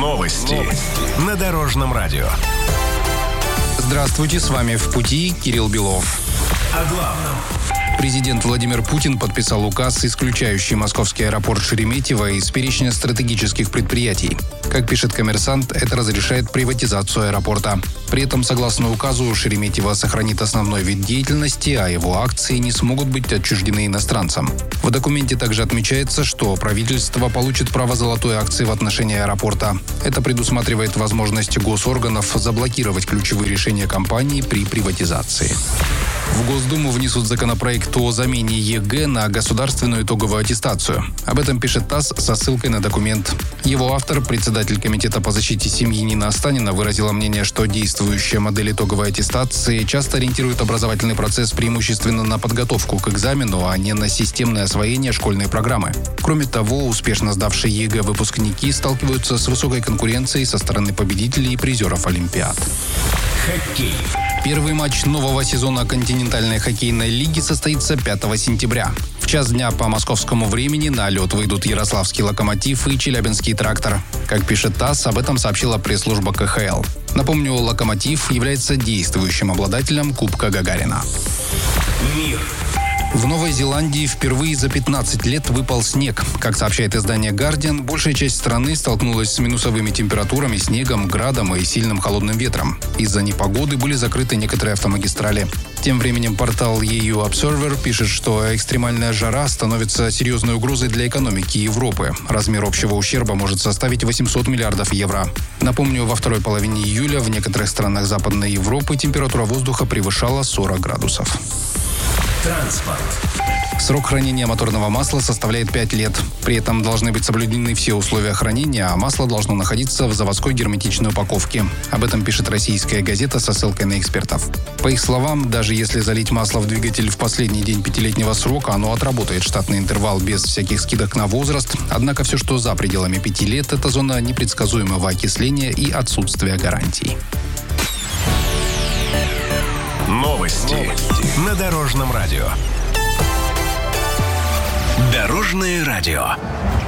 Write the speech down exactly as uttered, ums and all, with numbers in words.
Новости на Дорожном радио. Здравствуйте, с вами «В пути» Кирилл Белов. О главном. Президент Владимир Путин подписал указ, исключающий московский аэропорт Шереметьево из перечня стратегических предприятий. Как пишет «Коммерсант», это разрешает приватизацию аэропорта. При этом, согласно указу, Шереметьево сохранит основной вид деятельности, а его акции не смогут быть отчуждены иностранцам. В документе также отмечается, что правительство получит право золотой акции в отношении аэропорта. Это предусматривает возможность госорганов заблокировать ключевые решения компании при приватизации. В Госдуму внесут законопроект о замене ЕГЭ на государственную итоговую аттестацию. Об этом пишет ТАСС со ссылкой на документ. Его автор, председатель Комитета по защите семьи Нина Останина, выразила мнение, что действующая модель итоговой аттестации часто ориентирует образовательный процесс преимущественно на подготовку к экзамену, а не на системное освоение школьной программы. Кроме того, успешно сдавшие ЕГЭ выпускники сталкиваются с высокой конкуренцией со стороны победителей и призеров Олимпиад. Хоккей. Первый матч нового сезона континентальной хоккейной лиги состоится пятого сентября. В час дня по московскому времени на лед выйдут Ярославский «Локомотив» и Челябинский «Трактор». Как пишет ТАСС, об этом сообщила пресс-служба ка ха эл. Напомню, «Локомотив» является действующим обладателем Кубка Гагарина. Мир. В Новой Зеландии впервые за пятнадцать лет выпал снег. Как сообщает издание «Гардиан», большая часть страны столкнулась с минусовыми температурами, снегом, градом и сильным холодным ветром. Из-за непогоды были закрыты некоторые автомагистрали. Тем временем портал и ю Observer пишет, что экстремальная жара становится серьезной угрозой для экономики Европы. Размер общего ущерба может составить восемьсот миллиардов евро. Напомню, во второй половине июля в некоторых странах Западной Европы температура воздуха превышала сорок градусов. Транспорт. Срок хранения моторного масла составляет пять лет. При этом должны быть соблюдены все условия хранения, а масло должно находиться в заводской герметичной упаковке. Об этом пишет российская газета со ссылкой на экспертов. По их словам, даже если залить масло в двигатель в последний день пятилетнего срока, оно отработает штатный интервал без всяких скидок на возраст. Однако все, что за пределами пяти лет, это зона непредсказуемого окисления и отсутствия гарантий. Новости на Дорожном радио. Дорожное радио.